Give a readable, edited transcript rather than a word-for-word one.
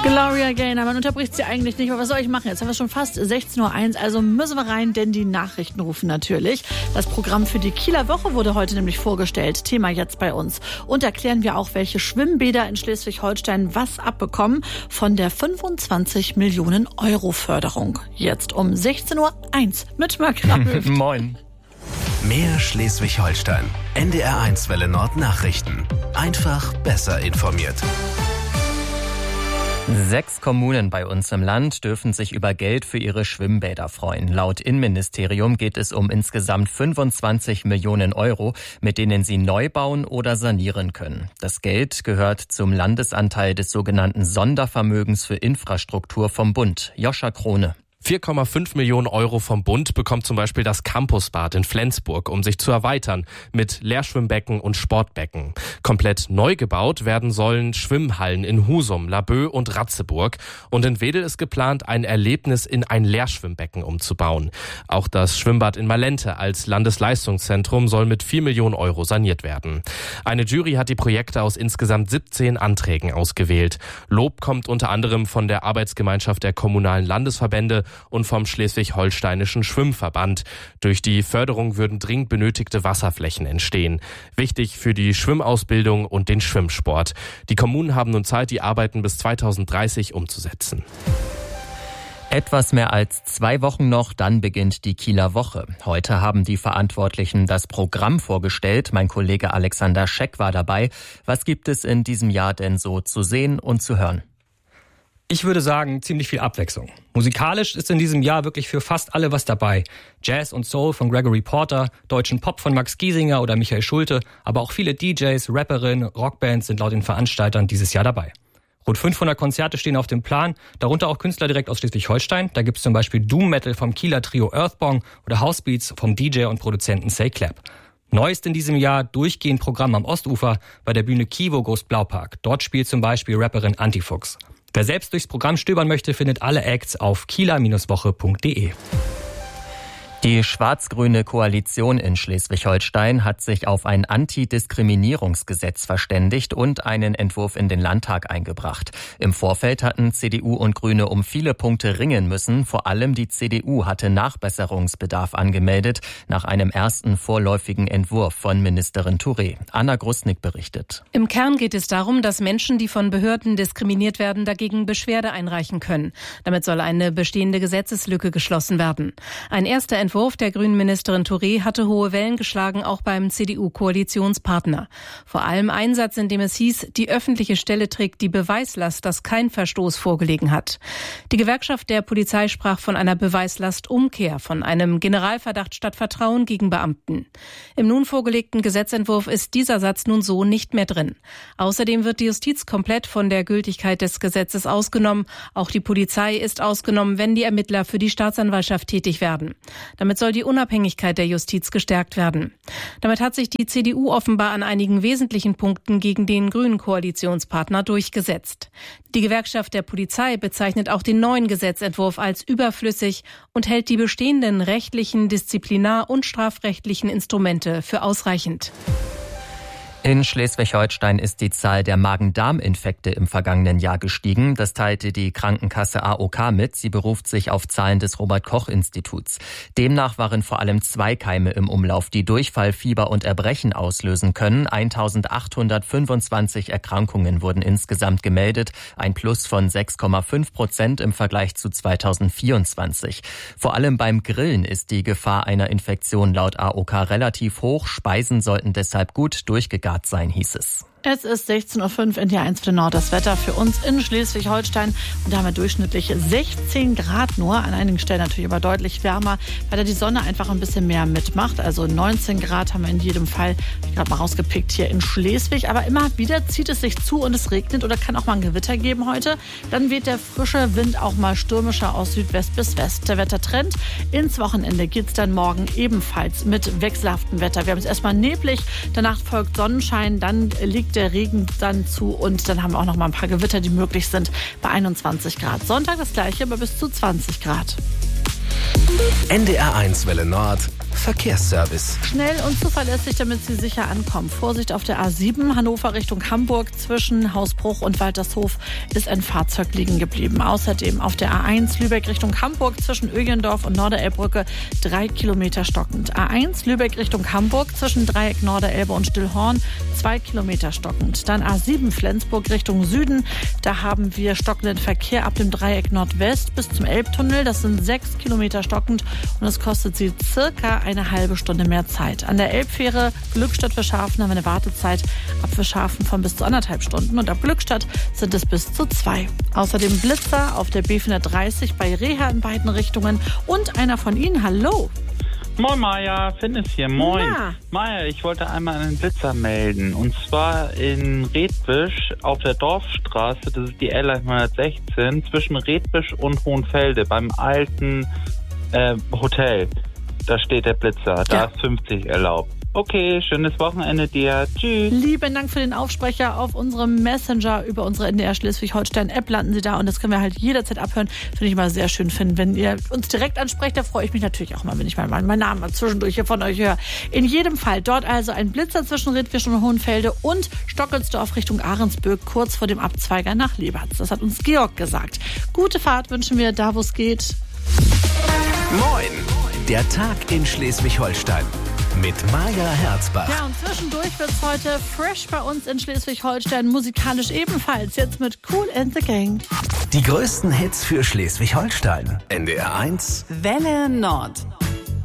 Gloria Gaynor, man unterbricht sie eigentlich nicht, aber was soll ich machen? Jetzt haben wir schon fast 16:01 Uhr, also müssen wir rein, denn die Nachrichten rufen natürlich. Das Programm für die Kieler Woche wurde heute nämlich vorgestellt, Thema jetzt bei uns. Und erklären wir auch, welche Schwimmbäder in Schleswig-Holstein was abbekommen von der 25 Millionen Euro Förderung. Jetzt um 16:01 Uhr mit Marc Rappel. Moin. Mehr Schleswig-Holstein. NDR1 Welle Nord Nachrichten. Einfach besser informiert. 6 Kommunen bei uns im Land dürfen sich über Geld für ihre Schwimmbäder freuen. Laut Innenministerium geht es um insgesamt 25 Millionen Euro, mit denen sie neu bauen oder sanieren können. Das Geld gehört zum Landesanteil des sogenannten Sondervermögens für Infrastruktur vom Bund. Joscha Krone. 4,5 Millionen Euro vom Bund bekommt zum Beispiel das Campusbad in Flensburg, um sich zu erweitern mit Leerschwimmbecken und Sportbecken. Komplett neu gebaut werden sollen Schwimmhallen in Husum, Laboe und Ratzeburg. Und in Wedel ist geplant, ein Erlebnis in ein Leerschwimmbecken umzubauen. Auch das Schwimmbad in Malente als Landesleistungszentrum soll mit 4 Millionen Euro saniert werden. Eine Jury hat die Projekte aus insgesamt 17 Anträgen ausgewählt. Lob kommt unter anderem von der Arbeitsgemeinschaft der kommunalen Landesverbände und vom Schleswig-Holsteinischen Schwimmverband. Durch die Förderung würden dringend benötigte Wasserflächen entstehen. Wichtig für die Schwimmausbildung und den Schwimmsport. Die Kommunen haben nun Zeit, die Arbeiten bis 2030 umzusetzen. Etwas mehr als 2 Wochen noch, dann beginnt die Kieler Woche. Heute haben die Verantwortlichen das Programm vorgestellt. Mein Kollege Alexander Scheck war dabei. Was gibt es in diesem Jahr denn so zu sehen und zu hören? Ich würde sagen, ziemlich viel Abwechslung. Musikalisch ist in diesem Jahr wirklich für fast alle was dabei. Jazz und Soul von Gregory Porter, deutschen Pop von Max Giesinger oder Michael Schulte, aber auch viele DJs, Rapperinnen, Rockbands sind laut den Veranstaltern dieses Jahr dabei. Rund 500 Konzerte stehen auf dem Plan, darunter auch Künstler direkt aus Schleswig-Holstein. Da gibt es zum Beispiel Doom Metal vom Kieler Trio Earthbong oder Housebeats vom DJ und Produzenten Say Clap. Neu ist in diesem Jahr durchgehend Programm am Ostufer bei der Bühne Kivo Ghost Blaupark. Dort spielt zum Beispiel Rapperin Antifuchs. Wer selbst durchs Programm stöbern möchte, findet alle Acts auf kieler-woche.de. Die schwarz-grüne Koalition in Schleswig-Holstein hat sich auf ein Antidiskriminierungsgesetz verständigt und einen Entwurf in den Landtag eingebracht. Im Vorfeld hatten CDU und Grüne um viele Punkte ringen müssen. Vor allem die CDU hatte Nachbesserungsbedarf angemeldet nach einem ersten vorläufigen Entwurf von Ministerin Touré. Anna Grusnick berichtet. Im Kern geht es darum, dass Menschen, die von Behörden diskriminiert werden, dagegen Beschwerde einreichen können. Damit soll eine bestehende Gesetzeslücke geschlossen werden. Ein erster Entwurf der grünen Ministerin Touré hatte hohe Wellen geschlagen, auch beim CDU-Koalitionspartner. Vor allem ein Satz, in dem es hieß, die öffentliche Stelle trägt die Beweislast, dass kein Verstoß vorgelegen hat. Die Gewerkschaft der Polizei sprach von einer Beweislastumkehr, von einem Generalverdacht statt Vertrauen gegen Beamten. Im nun vorgelegten Gesetzentwurf ist dieser Satz nun so nicht mehr drin. Außerdem wird die Justiz komplett von der Gültigkeit des Gesetzes ausgenommen. Auch die Polizei ist ausgenommen, wenn die Ermittler für die Staatsanwaltschaft tätig werden. Damit soll die Unabhängigkeit der Justiz gestärkt werden. Damit hat sich die CDU offenbar an einigen wesentlichen Punkten gegen den grünen Koalitionspartner durchgesetzt. Die Gewerkschaft der Polizei bezeichnet auch den neuen Gesetzentwurf als überflüssig und hält die bestehenden rechtlichen, disziplinar- und strafrechtlichen Instrumente für ausreichend. In Schleswig-Holstein ist die Zahl der Magen-Darm-Infekte im vergangenen Jahr gestiegen. Das teilte die Krankenkasse AOK mit. Sie beruft sich auf Zahlen des Robert-Koch-Instituts. Demnach waren vor allem 2 Keime im Umlauf, die Durchfall, Fieber und Erbrechen auslösen können. 1825 Erkrankungen wurden insgesamt gemeldet, ein Plus von 6,5% im Vergleich zu 2024. Vor allem beim Grillen ist die Gefahr einer Infektion laut AOK relativ hoch. Speisen sollten deshalb gut durchgegart sein, hieß es. Es ist 16:05 Uhr in NDR1 für Nord. Das Wetter für uns in Schleswig-Holstein. Und da haben wir durchschnittlich 16 Grad nur. An einigen Stellen natürlich aber deutlich wärmer, weil da die Sonne einfach ein bisschen mehr mitmacht. Also 19 Grad haben wir in jedem Fall gerade mal rausgepickt hier in Schleswig. Aber immer wieder zieht es sich zu und es regnet oder kann auch mal ein Gewitter geben heute. Dann weht der frische Wind auch mal stürmischer aus Südwest bis West. Der Wettertrend ins Wochenende geht's dann morgen ebenfalls mit wechselhaftem Wetter. Wir haben es erstmal neblig, danach folgt Sonnenschein, dann liegt der Regen dann zu und dann haben wir auch noch mal ein paar Gewitter, die möglich sind bei 21 Grad. Sonntag das gleiche, aber bis zu 20 Grad. NDR1 Welle Nord Verkehrsservice. Schnell und zuverlässig, damit Sie sicher ankommen. Vorsicht auf der A7, Hannover Richtung Hamburg. Zwischen Hausbruch und Waltershof ist ein Fahrzeug liegen geblieben. Außerdem auf der A1 Lübeck Richtung Hamburg zwischen Öjendorf und Norderelbbrücke 3 Kilometer stockend. A1 Lübeck Richtung Hamburg zwischen Dreieck Norderelbe und Stillhorn 2 Kilometer stockend. Dann A7 Flensburg Richtung Süden. Da haben wir stockenden Verkehr ab dem Dreieck Nordwest bis zum Elbtunnel. Das sind 6 Kilometer stockend und es kostet Sie circa eine halbe Stunde mehr Zeit. An der Elbfähre Glückstadt-Fischhafen haben wir eine Wartezeit ab Fischhafen von bis zu 1,5 Stunden und ab Glückstadt sind es bis zu 2. Außerdem Blitzer auf der B430 bei Reha in beiden Richtungen und einer von Ihnen. Hallo. Moin Maja, Finn ist hier, moin. Na. Maja, ich wollte einmal einen Blitzer melden. Und zwar in Redbisch auf der Dorfstraße, das ist die L116, zwischen Redbisch und Hohenfelde beim alten Hotel. Da steht der Blitzer, da ist 50 erlaubt. Okay, schönes Wochenende dir. Tschüss. Lieben Dank für den Aufsprecher auf unserem Messenger über unsere NDR Schleswig-Holstein-App landen Sie da und das können wir halt jederzeit abhören. Finde ich mal sehr schön finden. Wenn ihr uns direkt ansprecht, da freue ich mich natürlich auch mal, wenn ich mal meinen Namen mal zwischendurch hier von euch höre. In jedem Fall dort also ein Blitzer zwischen Redwisch und Hohenfelde und Stockelsdorf Richtung Ahrensböck, kurz vor dem Abzweiger nach Lebatz. Das hat uns Georg gesagt. Gute Fahrt wünschen wir da, wo es geht. Moin! Der Tag in Schleswig-Holstein. Mit Maja Herzbach. Ja, und zwischendurch wird es heute fresh bei uns in Schleswig-Holstein, musikalisch ebenfalls, jetzt mit Kool and the Gang. Die größten Hits für Schleswig-Holstein. NDR 1. Welle Nord.